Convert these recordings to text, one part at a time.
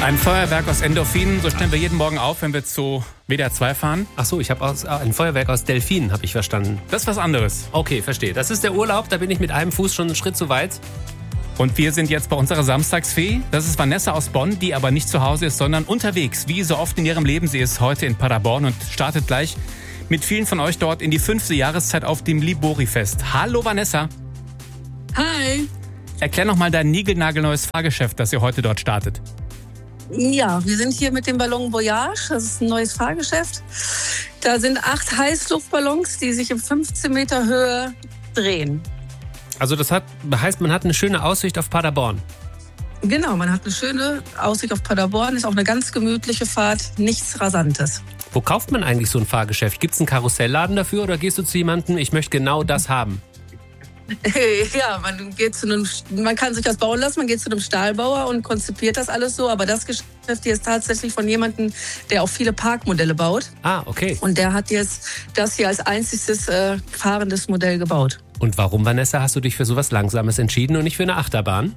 Ein Feuerwerk aus Endorphinen, so stellen wir jeden Morgen auf, wenn wir zu WDR 2 fahren. Ach so, ich habe ein Feuerwerk aus Delfinen, habe ich verstanden. Das ist was anderes. Okay, verstehe. Das ist der Urlaub, da bin ich mit einem Fuß schon einen Schritt zu weit. Und wir sind jetzt bei unserer Samstagsfee. Das ist Vanessa aus Bonn, die aber nicht zu Hause ist, sondern unterwegs. Wie so oft in ihrem Leben. Sie ist heute in Paderborn und startet gleich mit vielen von euch dort in die 5. Jahreszeit auf dem Libori-Fest. Hallo Vanessa. Hi. Erklär noch mal dein niegelnagelneues Fahrgeschäft, das ihr heute dort startet. Ja, wir sind hier mit dem Ballon Voyage. Das ist ein neues Fahrgeschäft. Da sind 8 Heißluftballons, die sich in 15 Meter Höhe drehen. Also das heißt, man hat eine schöne Aussicht auf Paderborn. Genau, man hat eine schöne Aussicht auf Paderborn. Ist auch eine ganz gemütliche Fahrt, nichts Rasantes. Wo kauft man eigentlich so ein Fahrgeschäft? Gibt es einen Karussellladen dafür oder gehst du zu jemandem, ich möchte genau das haben? Ja, man kann sich das bauen lassen, man geht zu einem Stahlbauer und konzipiert das alles so, aber das Geschäft hier ist tatsächlich von jemandem, der auch viele Parkmodelle baut. Ah, okay. Und der hat jetzt das hier als einziges fahrendes Modell gebaut. Und warum, Vanessa, hast du dich für sowas Langsames entschieden und nicht für eine Achterbahn?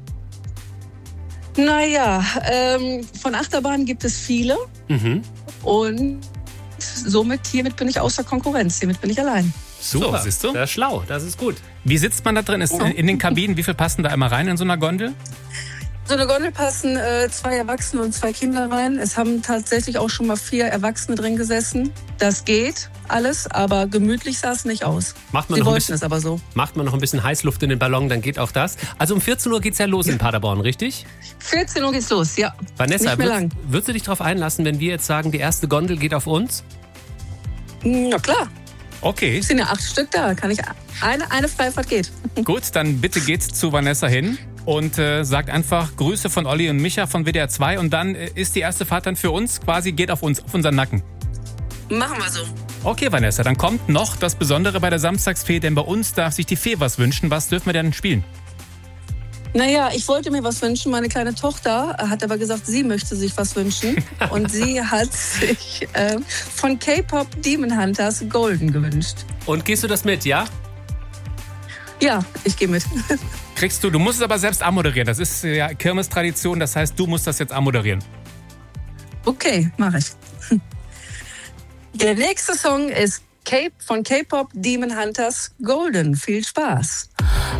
Naja, von Achterbahnen gibt es viele und hiermit bin ich außer Konkurrenz, hiermit bin ich allein. Super, siehst du? Das ist schlau, das ist gut. Wie sitzt man da drin? Ist in den Kabinen, wie viel passen da einmal rein in so einer Gondel? So eine Gondel passen 2 Erwachsene und 2 Kinder rein. Es haben tatsächlich auch schon mal 4 Erwachsene drin gesessen. Das geht alles, aber gemütlich sah es nicht aus. Sie wollten es aber so. Macht man noch ein bisschen Heißluft in den Ballon, dann geht auch das. Also um 14 Uhr geht's ja los in Paderborn, richtig? 14 Uhr geht's los, ja. Vanessa, würdest du dich darauf einlassen, wenn wir jetzt sagen, die erste Gondel geht auf uns? Na klar. Okay. Es sind ja 8 Stück da. Kann ich eine Freifahrt geht. Gut, dann bitte geht zu Vanessa hin und sagt einfach Grüße von Olli und Micha von WDR 2 und dann ist die erste Fahrt dann für uns quasi, geht auf uns, auf unseren Nacken. Machen wir so. Okay, Vanessa, dann kommt noch das Besondere bei der Samstagsfee, denn bei uns darf sich die Fee was wünschen. Was dürfen wir denn spielen? Naja, ich wollte mir was wünschen. Meine kleine Tochter hat aber gesagt, sie möchte sich was wünschen. Und sie hat sich von K-Pop Demon Hunters Golden gewünscht. Und gehst du das mit, ja? Ja, ich gehe mit. Kriegst du musst es aber selbst anmoderieren. Das ist ja Kirmestradition, das heißt, du musst das jetzt anmoderieren. Okay, mache ich. Der nächste Song ist von K-Pop Demon Hunters Golden. Viel Spaß.